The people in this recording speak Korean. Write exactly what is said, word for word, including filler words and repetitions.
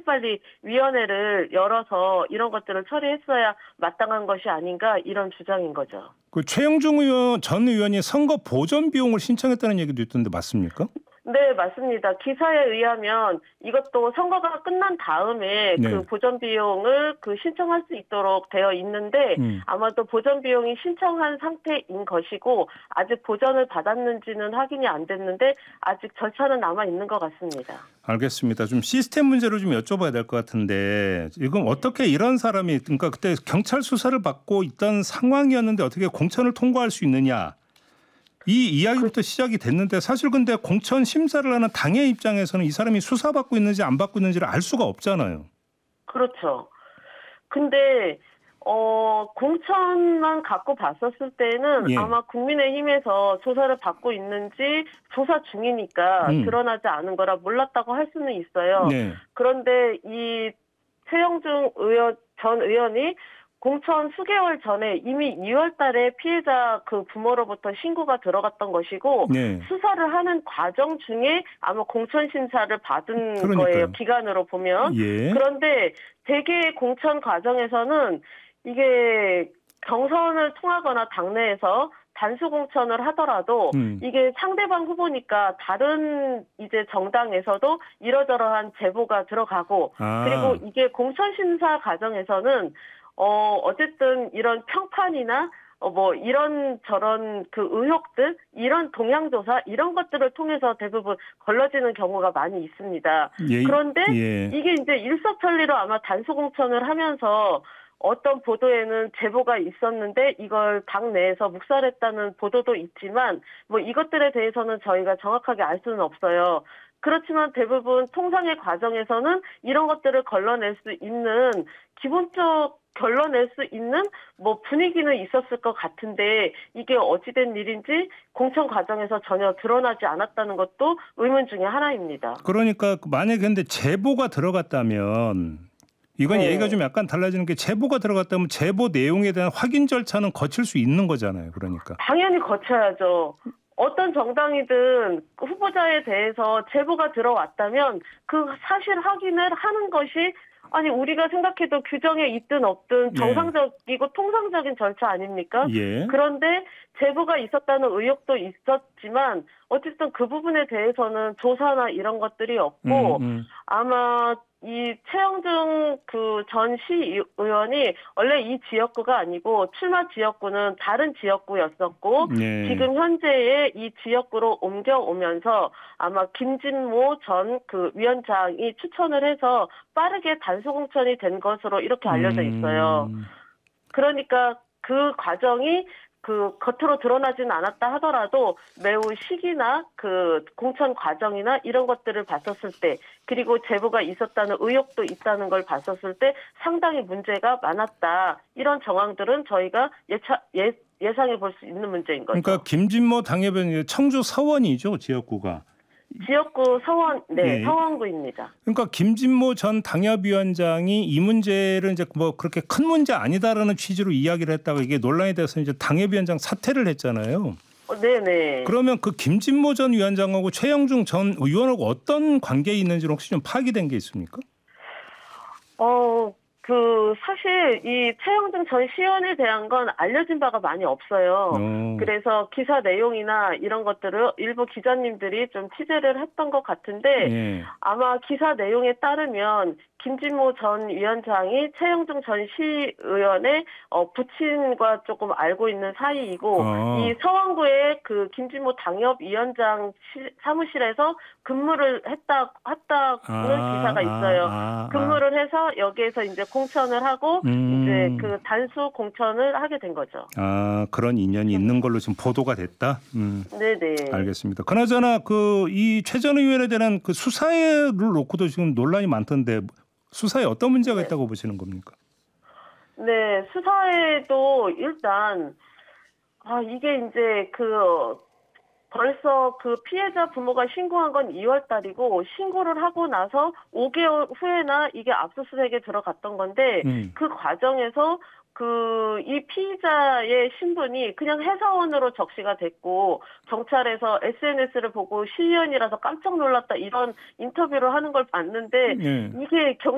하루빨리 위원회를 열어서 이런 것들을 처리했어야 마땅한 것이 아닌가 이런 주장인 거죠. 그 최영중 의원 전 의원이 선거 보전 비용을 신청했다는 얘기도 있던데 맞습니까? 네, 맞습니다. 기사에 의하면 이것도 선거가 끝난 다음에 네. 그 보전 비용을 그 신청할 수 있도록 되어 있는데 음. 아마도 보전 비용이 신청한 상태인 것이고 아직 보전을 받았는지는 확인이 안 됐는데 아직 절차는 남아 있는 것 같습니다. 알겠습니다. 좀 시스템 문제로 좀 여쭤봐야 될 것 같은데 지금 어떻게 이런 사람이 그러니까 그때 경찰 수사를 받고 있던 상황이었는데 어떻게 공천을 통과할 수 있느냐. 이 이야기부터 그, 시작이 됐는데 사실 근데 공천 심사를 하는 당의 입장에서는 이 사람이 수사받고 있는지 안 받고 있는지를 알 수가 없잖아요. 그렇죠. 근데 어, 공천만 갖고 봤었을 때는 예. 아마 국민의힘에서 조사를 받고 있는지 조사 중이니까 음. 드러나지 않은 거라 몰랐다고 할 수는 있어요. 네. 그런데 이 최영중 의원, 전 의원이 공천 수개월 전에 이미 이월 달에 피해자 그 부모로부터 신고가 들어갔던 것이고 네. 수사를 하는 과정 중에 아마 공천 심사를 받은 그러니까요. 거예요. 기간으로 보면. 예. 그런데 대개 공천 과정에서는 이게 경선을 통하거나 당내에서 단수 공천을 하더라도 음. 이게 상대방 후보니까 다른 이제 정당에서도 이러저러한 제보가 들어가고 아. 그리고 이게 공천 심사 과정에서는 어, 어쨌든 이런 평판이나 어, 뭐 이런 저런 그 의혹들, 이런 동향조사 이런 것들을 통해서 대부분 걸러지는 경우가 많이 있습니다. 예, 그런데 예. 이게 이제 일사천리로 아마 단수 공천을 하면서 어떤 보도에는 제보가 있었는데 이걸 당 내에서 묵살했다는 보도도 있지만 뭐 이것들에 대해서는 저희가 정확하게 알 수는 없어요. 그렇지만 대부분 통상의 과정에서는 이런 것들을 걸러낼 수 있는 기본적 걸러낼 수 있는 뭐 분위기는 있었을 것 같은데 이게 어찌된 일인지 공천 과정에서 전혀 드러나지 않았다는 것도 의문 중에 하나입니다. 그러니까 만약에 근데 제보가 들어갔다면 이건 네. 얘기가 좀 약간 달라지는 게 제보가 들어갔다면 제보 내용에 대한 확인 절차는 거칠 수 있는 거잖아요. 그러니까. 당연히 거쳐야죠. 어떤 정당이든 후보자에 대해서 제보가 들어왔다면 그 사실 확인을 하는 것이 아니 우리가 생각해도 규정에 있든 없든 정상적이고 네. 통상적인 절차 아닙니까? 예. 그런데 제보가 있었다는 의혹도 있었지만 어쨌든 그 부분에 대해서는 조사나 이런 것들이 없고 음, 음. 아마 이 최영중 그 전 시의원이 원래 이 지역구가 아니고 출마 지역구는 다른 지역구였었고 네. 지금 현재의 이 지역구로 옮겨오면서 아마 김진모 전 그 위원장이 추천을 해서 빠르게 단수 공천이 된 것으로 이렇게 알려져 있어요. 음. 그러니까 그 과정이 그 겉으로 드러나지는 않았다 하더라도 매우 시기나 그 공천 과정이나 이런 것들을 봤었을 때 그리고 제보가 있었다는 의혹도 있다는 걸 봤었을 때 상당히 문제가 많았다. 이런 정황들은 저희가 예차, 예, 예상해 볼 수 있는 문제인 거죠. 그러니까 김진모 당협위원 청주 서원이죠. 지역구가. 지역구 서원, 네, 네. 서원구입니다. 그러니까 김진모 전 당협위원장이 이 문제를 이제 뭐 그렇게 큰 문제 아니다라는 취지로 이야기를 했다가 이게 논란이 돼서 이제 당협위원장 사퇴를 했잖아요. 어, 네네. 그러면 그 김진모 전 위원장하고 최영중 전 의원하고 어떤 관계에 있는지는 혹시 좀 파악이 된 게 있습니까? 어. 그 사실 이 최영중 전 시의원에 대한 건 알려진 바가 많이 없어요. 오. 그래서 기사 내용이나 이런 것들을 일부 기자님들이 좀 취재를 했던 것 같은데 예. 아마 기사 내용에 따르면 김진모 전 위원장이 최영중 전 시의원의 어, 부친과 조금 알고 있는 사이이고 어. 이 서원구의 그 김진모 당협위원장 시, 사무실에서 근무를 했다 했다는 아, 기사가 있어요. 아, 아, 근무를 해서 여기에서 이제 공천을 하고 음. 이제 그 단수 공천을 하게 된 거죠. 아 그런 인연이 있는 걸로 지금 보도가 됐다. 음. 네네. 알겠습니다. 그나저나 그 이 최 전 의원에 대한 그 수사를 놓고도 지금 논란이 많던데 수사에 어떤 문제가 네. 있다고 보시는 겁니까? 네 수사에도 일단 아 이게 이제 그 벌써 그 피해자 부모가 신고한 건 이월 달이고 신고를 하고 나서 오 개월 후에나 이게 압수수색에 들어갔던 건데 음. 그 과정에서 그 이 피의자의 신분이 그냥 회사원으로 적시가 됐고 경찰에서 에스엔에스를 보고 시의원이라서 깜짝 놀랐다 이런 인터뷰를 하는 걸 봤는데 네. 이게 경